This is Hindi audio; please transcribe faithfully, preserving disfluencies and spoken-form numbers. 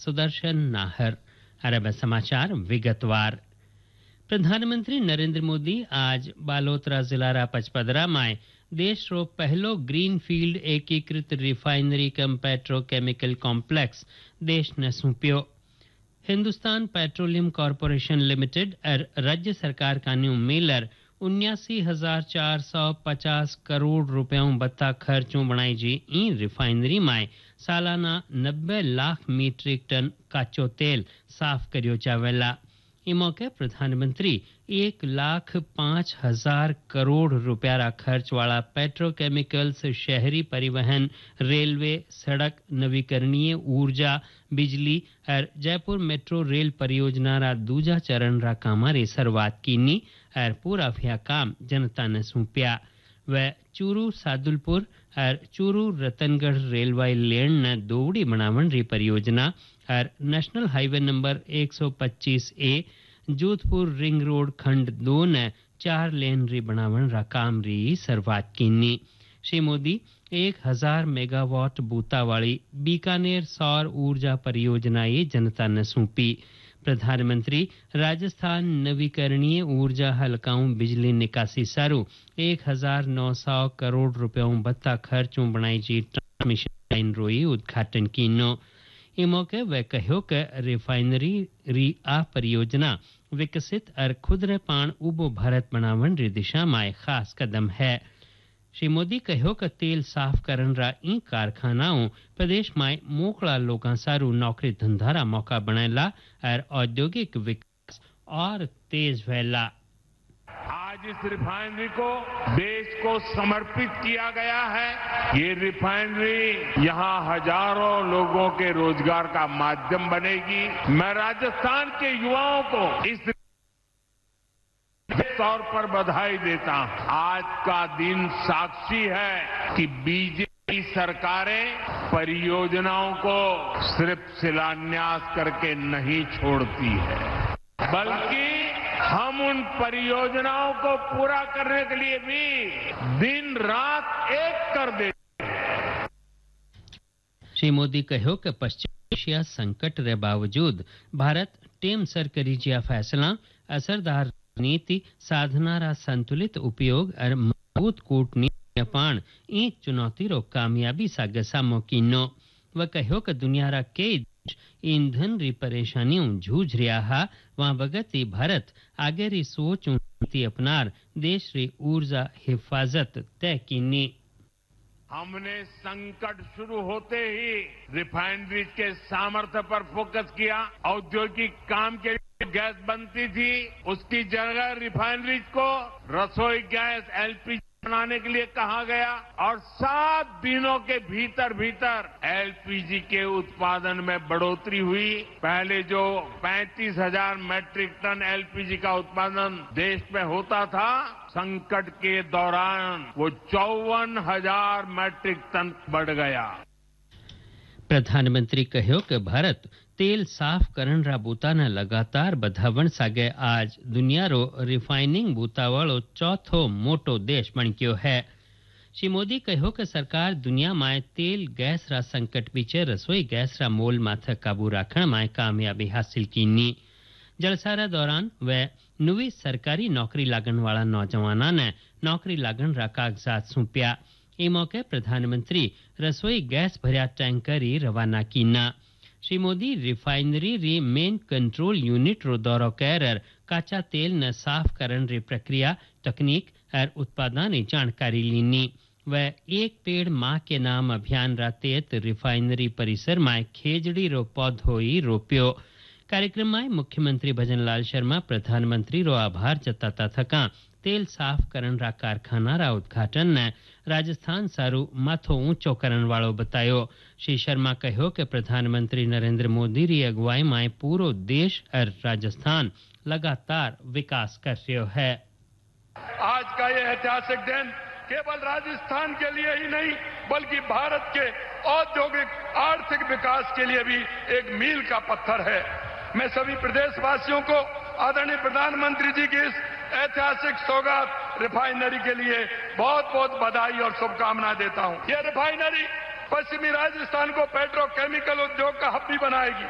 सुदर्शन नाहर। अरब समाचार विगतवार। प्रधानमंत्री नरेंद्र मोदी आज बालोतरा जिला पचपदरा में देश रो पहलो ग्रीनफील्ड एकीकृत रिफाइनरी कम पेट्रोकेमिकल कॉम्प्लेक्स देश ने सौंप्यो। हिंदुस्तान पेट्रोलियम कॉरपोरेशन लिमिटेड और राज्य सरकार का न्यू मिलर उन्यासी हजार चार सौ पचास करोड़ रुपयों बत्ता खर्चों बनाई जी ई रिफाइनरी में सालाना नब्बे लाख मीट्रिक टन काचो तेल साफ करियो जावेला। इस मौके प्रधानमंत्री एक लाख पांच हजार करोड़ रुपया खर्च वाला पेट्रोकेमिकल्स, शहरी परिवहन, रेलवे, सड़क, नवीकरणीय ऊर्जा, बिजली और जयपुर मेट्रो रेल परियोजना रा दूजा चरण रा कामारी शुरुआत कीनी और पूरा भया काम जनता ने सौंप्या। व चूरू सादुलपुर और चूरू रतनगढ़ रेलवे लेन ने दोवड़ी बनावन री परियोजना और नेशनल हाईवे नंबर एक सौ पच्चीस ए जोधपुर रिंग रोड खंड दो ने चार लेन री बनावन रा काम री शुरुआत कीनी। श्री मोदी एक हजार मेगावाट बूता वाली बीकानेर सौर ऊर्जा परियोजना ये जनता ने सौंपी। प्रधानमंत्री राजस्थान नवीकरणीय ऊर्जा हलकाओं बिजली निकासी सारू एक हजार नौ सौ करोड़ रुपयों बत्ता खर्चों बनाई जी ट्रांसमिशन लाइन रोई उद्घाटन कीनो। इस मौके वह कहो कि रिफाइनरी री आ परियोजना विकसित और खुदरे पान उबो भारत बनावन री दिशा में खास कदम है। श्री मोदी कहो कि तेल साफ करन रा ई कारखानाओं प्रदेश में मोकला लोगों सारू नौकरी धंधारा मौका बनेला और औद्योगिक विकास और तेज फैला। आज इस रिफाइनरी को देश को समर्पित किया गया है। ये रिफाइनरी यहाँ हजारों लोगों के रोजगार का माध्यम बनेगी। मैं राजस्थान के युवाओं को इस तौर पर बधाई देता हूं। आज का दिन साक्षी है कि बीजेपी सरकारें परियोजनाओं को सिर्फ शिलान्यास करके नहीं छोड़ती है, बल्कि हम उन परियोजनाओं को पूरा करने के लिए भी दिन रात एक कर देते हैं। श्री मोदी कहो कि पश्चिम एशिया संकट रे बावजूद भारत टेम सर करी जिया फैसला, असरदार नीति, साधना रा संतुलित उपयोग और मजबूत कूटनीति पाण ई चुनौती रो कामयाबी सागे सामो कीनो। वह कहो कि दुनिया रा कई देश ईंधन री परेशानियों जूझ रिया हा, वहां बगती भारत आगे री सोच नीति अपनार देश री ऊर्जा हिफाजत तय कीनी। हमने संकट शुरू होते ही रिफाइनरी के सामर्थ्य पर फोकस किया। औद्योगिक काम के गैस बनती थी, उसकी जगह रिफाइनरीज को रसोई गैस एलपीजी बनाने के लिए कहा गया और सात दिनों के भीतर भीतर एलपीजी के उत्पादन में बढ़ोतरी हुई। पहले जो पैंतीस हजार मैट्रिक टन एलपीजी का उत्पादन देश में होता था, संकट के दौरान वो चौवन हजार मैट्रिक टन बढ़ गया। प्रधानमंत्री कहो कि भारत तेल साफ करण रा बूता ने लगातार बढ़ावण सागे आज दुनिया रो रिफाइनिंग बूता वालो चौथो मोटो देश बन गयो है। श्री मोदी कहो कि सरकार दुनिया में तेल गैस रा संकट पीछे रसोई गैस रा मोल माथे काबू रखण में कामयाबी हासिल कीनी। जलसारा दौरान वह नवी सरकारी नौकरी लागण वाला नौजवाना ने नौकरी लागण रा कागजात सौंप्या। इस मौके प्रधानमंत्री रसोई गैस भरिया टैंकर ही रवाना कीना। श्री मोदी रिफाइनरी री मेन कंट्रोल यूनिट रो दौरो कर काचा तेल न साफ करन री प्रक्रिया, तकनीक और उत्पादन की जानकारी लीनी। वह एक पेड़ माँ के नाम अभियान रा तहत रिफाइनरी परिसर में खेजड़ी रो पौधो ही रोप्यो। कार्यक्रम में मुख्यमंत्री भजनलाल शर्मा प्रधानमंत्री रो आभार जताता थका तेल साफ करन रा कारखाना रा उद्घाटन ने राजस्थान सारू माथो ऊंचो करन वालो बतायो। श्री शर्मा कहो कि प्रधानमंत्री नरेंद्र मोदी री अगुवाई में पूरो देश और राजस्थान लगातार विकास कर रहा है। आज का ये ऐतिहासिक दिन केवल राजस्थान के लिए ही नहीं, बल्कि भारत के औद्योगिक आर्थिक विकास के लिए भी एक मील का पत्थर है। मैं सभी प्रदेशवासियों को आदरणीय प्रधानमंत्री जी की इस ऐतिहासिक सौगात रिफाइनरी के लिए बहुत बहुत बधाई और शुभकामनाएं देता हूं। यह रिफाइनरी पश्चिमी राजस्थान को पेट्रोकेमिकल उद्योग का हब भी बनाएगी।